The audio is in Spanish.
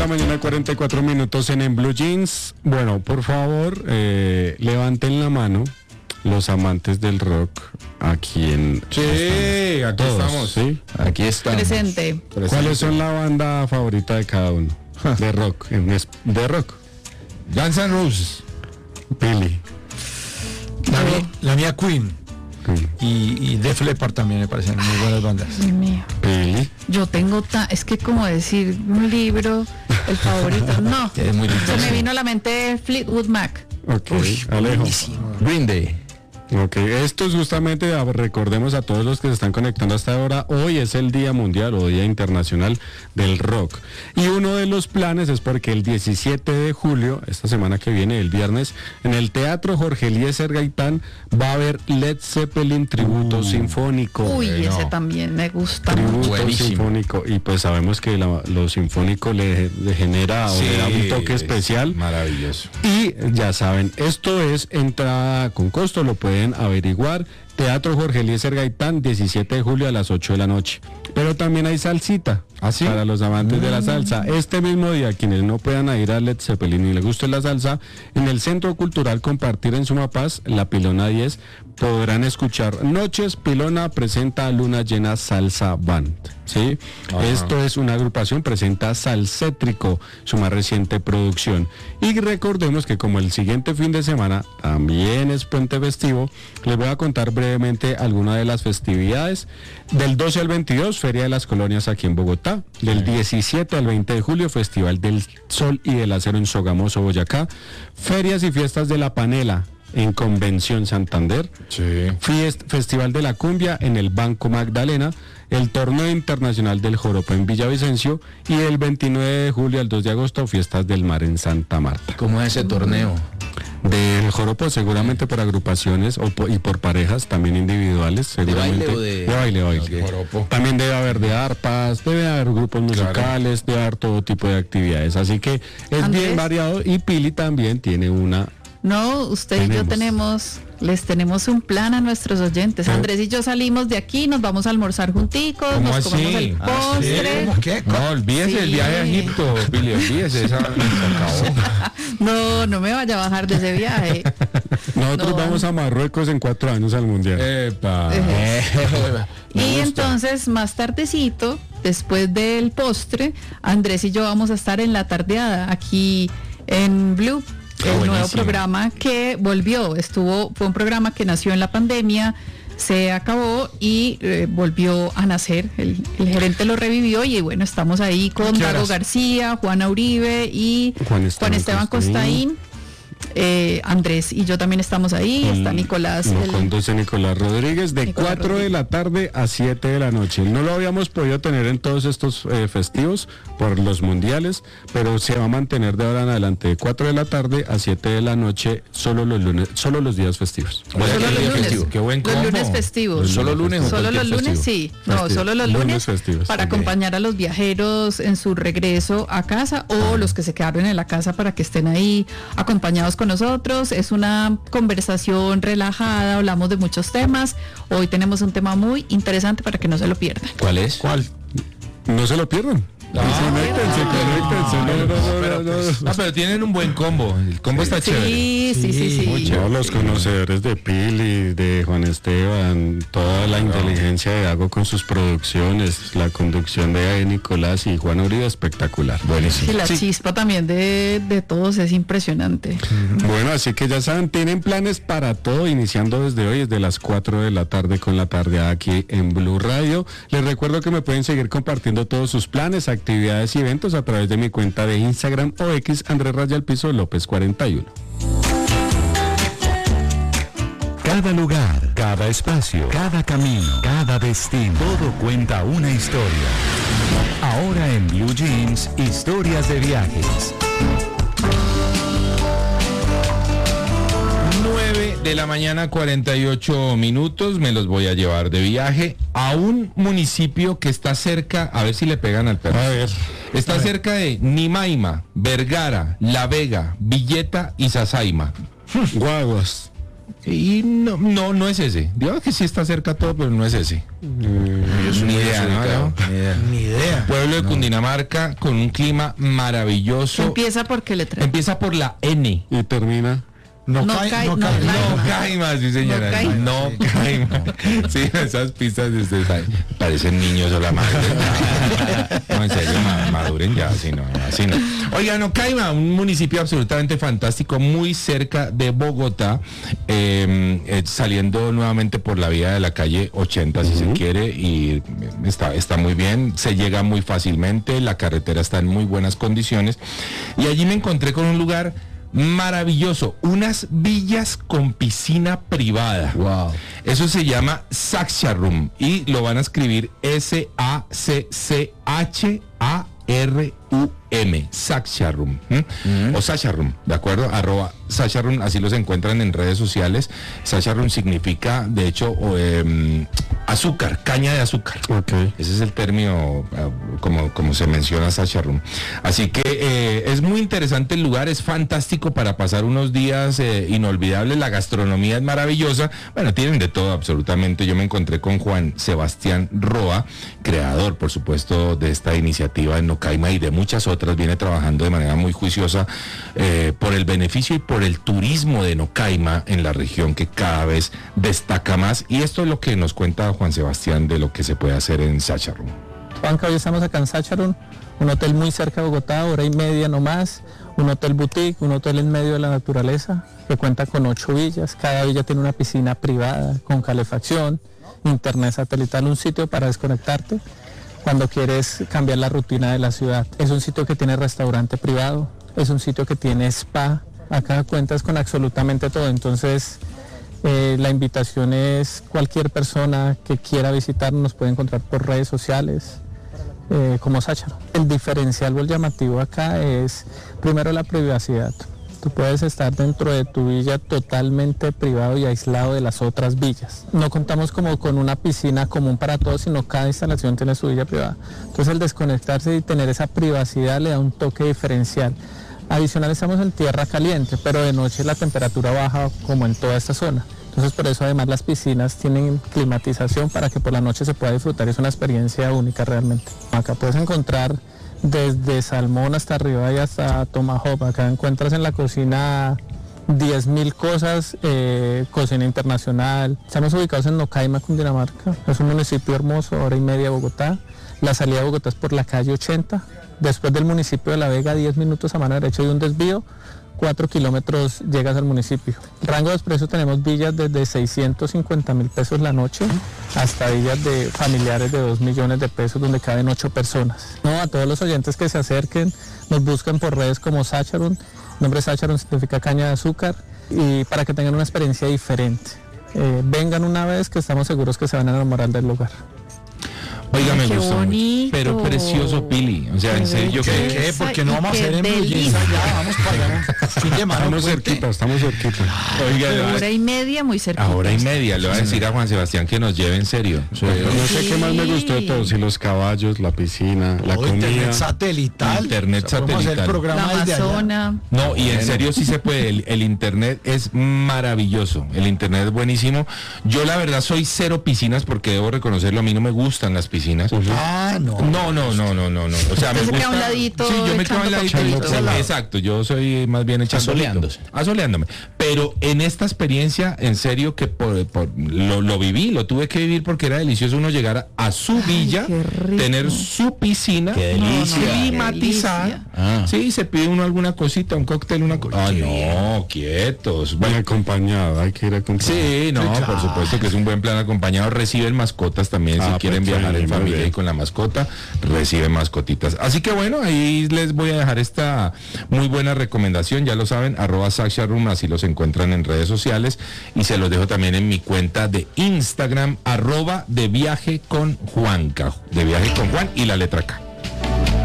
la mañana, 44 minutos en Blue Jeans. Bueno, por favor, levanten la mano los amantes del rock aquí en... Sí, aquí todos, estamos. ¿sí? Aquí estamos. Presente. ¿Cuáles son la banda favorita de cada uno? De rock, de rock. Guns N' Roses. Billy. La mía Queen. Y Def Leppard también me parecen muy buenas bandas. Dios mío. Billy. Yo tengo es que como decir un libro, el favorito, no. Es muy Se difícil. me vino a la mente Fleetwood Mac. Ok, Alejo. Green Day. Ok, esto es justamente, recordemos a todos los que se están conectando hasta ahora, hoy es el Día Mundial o Día Internacional del Rock. Y uno de los planes es porque el 17 de julio, esta semana que viene, el viernes, en el Teatro Jorge Eliezer Gaitán va a haber Led Zeppelin Tributo Sinfónico. Uy, Bueno. ese también me gusta Tributo mucho. Buenísimo. sinfónico, y pues sabemos que lo sinfónico le genera o le da un toque especial. Maravilloso. Y ya saben, esto es entrada con costo, lo pueden averiguar. Teatro Jorge Eliezer Gaitán, 17 de julio a las 8 de la noche. Pero también hay salsita para los amantes de la salsa. Este mismo día, quienes no puedan ir a Led Zeppelin y les guste la salsa, en el Centro Cultural Compartir en Sumapaz, La Pilona 10, podrán escuchar Noches Pilona presenta Luna Llena Salsa Band. ¿Sí? Esto es una agrupación, presenta Salsétrico, su más reciente producción. Y recordemos que como el siguiente fin de semana también es puente festivo, les voy a contar brevemente algunas de las festividades. Del 12 al 22, Feria de las Colonias aquí en Bogotá. Del 17 al 20 de julio, Festival del Sol y del Acero en Sogamoso, Boyacá. Ferias y fiestas de la Panela en Convención Santander. Sí. Festival de la Cumbia en el Banco Magdalena. El Torneo Internacional del Joropo en Villavicencio. Y el 29 de julio al 2 de agosto, Fiestas del Mar en Santa Marta. ¿Cómo es ese torneo? Del joropo seguramente por agrupaciones y por parejas, también individuales, seguramente. ¿De baile o de...? baile. Ok. Joropo. También debe haber de arpas, debe haber grupos musicales, debe haber todo tipo de actividades. Así que es Andrés. bien variado y Pili también tiene una... No, usted y yo les tenemos un plan a nuestros oyentes. Andrés y yo salimos de aquí, nos vamos a almorzar junticos, ¿Cómo nos comemos así? el postre. ¿Cómo qué? No, olvídese el Sí. viaje a Egipto, Billy, olvídese, esa se acabó. No me vaya a bajar de ese viaje. Nosotros No. vamos a Marruecos en 4 años al Mundial. Epa. Y entonces más tardecito, después del postre, Andrés y yo vamos a estar en la tardeada aquí en Blue. El nuevo buenísimo. programa que volvió, fue un programa que nació en la pandemia, se acabó y volvió a nacer. El gerente lo revivió y bueno, estamos ahí con ¿Qué Dago horas? García, Juana Uribe y Juan Esteban Costaín. Andrés y yo también estamos ahí, está Nicolás. Lo conduce Nicolás Rodríguez de Nicolás 4 de Rodríguez. la tarde a 7 de la noche. No lo habíamos podido tener en todos estos festivos por los mundiales, pero se va a mantener de ahora en adelante de 4 de la tarde a 7 de la noche, solo los lunes, solo los días festivos. Oiga, Solo qué los día lunes. festivo. Qué buen Los combo. lunes festivos. ¿Solo lunes o Solo los cualquier lunes, festivo? sí. No, solo los lunes festivos. para Ok. acompañar a los viajeros en su regreso a casa o los que se quedaron en la casa para que estén ahí acompañados con nosotros. Es una conversación relajada, hablamos de muchos temas. Hoy tenemos un tema muy interesante para que no se lo pierdan. ¿Cuál es? ¿Cuál? No se lo pierdan. Conéctense. Ah, pero tienen un buen combo. El combo está chévere. Sí. Todos los conocedores de Pili, de Juan Esteban, toda la inteligencia de Dago con sus producciones, la conducción de Nicolás y Juan Uribe, espectacular. Buenísimo. Y la chispa también de todos es impresionante. Bueno, así que ya saben, tienen planes para todo, iniciando desde hoy, desde las 4 de la tarde con la tarde aquí en Blue Radio. Les recuerdo que me pueden seguir compartiendo todos sus planes, actividades y eventos a través de mi cuenta de Instagram o X, Andrés Raya al Piso López 41. Cada lugar, cada espacio, cada camino, cada destino, todo cuenta una historia. Ahora en Blue Jeans, historias de viajes. 9 de la mañana, 48 minutos. Me los voy a llevar de viaje a un municipio que está cerca, a ver si le pegan al perro. A ver. Está cerca de Nimaima, Vergara, La Vega, Villeta y Sasaima. Guaguas. Y no es ese. Digamos que sí está cerca todo, pero no es ese. Ni idea, ¿no? Ni idea. Pueblo de Cundinamarca con un clima maravilloso. ¿Empieza por qué letra? Empieza por la N. Y termina. Caima, sí señora. No Caima. Sí, esas pistas de ustedes parecen niños o la madre. No, en serio, maduren ya, así no. Oiga, No Caima, un municipio absolutamente fantástico, muy cerca de Bogotá, saliendo nuevamente por la vía de la calle 80, si se quiere, y está muy bien, se llega muy fácilmente, la carretera está en muy buenas condiciones, y allí me encontré con un lugar maravilloso, unas villas con piscina privada. Wow. Eso se llama Sacsharum y lo van a escribir SACCHARUM, Sacsharum, o Sacsharum, ¿de acuerdo? @Sacsharum, así los encuentran en redes sociales. Sacsharum significa, de hecho, azúcar, caña de azúcar. Okay. Ese es el término, como se menciona Sacsharum. Así que es muy interesante el lugar, es fantástico para pasar unos días inolvidables, la gastronomía es maravillosa, bueno, tienen de todo absolutamente. Yo me encontré con Juan Sebastián Roa, creador, por supuesto, de esta iniciativa en No Caima y de muchas otras, viene trabajando de manera muy juiciosa por el beneficio y por el turismo de No Caima en la región, que cada vez destaca más, y esto es lo que nos cuenta Juan Sebastián de lo que se puede hacer en Sacsharum. Juanca, hoy estamos acá en Sacsharum, un hotel muy cerca de Bogotá, hora y media nomás, un hotel boutique, un hotel en medio de la naturaleza, que cuenta con 8 villas, cada villa tiene una piscina privada, con calefacción, internet satelital, un sitio para desconectarte cuando quieres cambiar la rutina de la ciudad. Es un sitio que tiene restaurante privado, es un sitio que tiene spa, acá cuentas con absolutamente todo, entonces la invitación es cualquier persona que quiera visitarnos, nos puede encontrar por redes sociales como Sacsharum. El diferencial o el llamativo acá es primero la privacidad. Tú puedes estar dentro de tu villa totalmente privado y aislado de las otras villas. No contamos como con una piscina común para todos, sino cada instalación tiene su villa privada. Entonces el desconectarse y tener esa privacidad le da un toque diferencial. Adicional, estamos en tierra caliente, pero de noche la temperatura baja como en toda esta zona. Entonces por eso además las piscinas tienen climatización para que por la noche se pueda disfrutar. Es una experiencia única realmente. Acá puedes encontrar desde salmón hasta arriba y hasta tomahawk. Acá encuentras en la cocina 10.000 cosas, cocina internacional. Estamos ubicados en No Caima, Cundinamarca. Es un municipio hermoso, hora y media de Bogotá. La salida de Bogotá es por la calle 80. Después del municipio de La Vega, 10 minutos a mano derecha y un desvío, 4 kilómetros llegas al municipio. Rango de precios tenemos villas desde 650.000 pesos la noche hasta villas de familiares de 2 millones de pesos donde caben 8 personas. No, a todos los oyentes que se acerquen, nos buscan por redes como Sacsharum. El nombre Sacsharum significa caña de azúcar, y para que tengan una experiencia diferente. Vengan una vez, que estamos seguros que se van a enamorar del lugar. Oiga, me Qué gustó bonito. mucho, pero precioso, Pili. O sea, en serio, ¿Qué? Porque no vamos a hacer en Blue ya, vamos para allá. Fin de semana, Estamos cerquita. Oiga, Hora y media, muy cerca. a hora y media, le voy a decir a Juan Sebastián que nos lleve en serio. No sé qué más me gustó de todo, si los caballos, la piscina, la comida. Internet satelital. Internet Podemos hacer satelital. programa La desde allá. Amazona. No, y en serio sí se puede, el internet es maravilloso, el internet es buenísimo. Yo la verdad soy cero piscinas porque debo reconocerlo, a mí no me gustan las piscinas. Ah, no. No. O sea, me Usted se queda a un gusta. ladito Sí, yo me quedo a un ladito. echando papelitos. Exacto, yo soy más bien echando asoleándome. Pero en esta experiencia, en serio que lo viví, lo tuve que vivir porque era delicioso uno llegar a su villa, qué rico. tener su piscina, Qué delicia. climatizada. Sí, se pide uno alguna cosita, un cóctel, una cosa. Ah, no, quietos. Bueno, acompañado, hay que ir acompañado. Sí, no, claro. por supuesto que es un buen plan acompañado. Reciben mascotas también, si Ah, quieren pues, viajar sí, en muy familia bien. y con la mascota, reciben mascotitas. Así que bueno, ahí les voy a dejar esta muy buena recomendación, ya lo saben, @Sacsharum, así los encuentran en redes sociales, y se los dejo también en mi cuenta de Instagram, @de viaje con Juanca, de viaje con Juan y la letra K.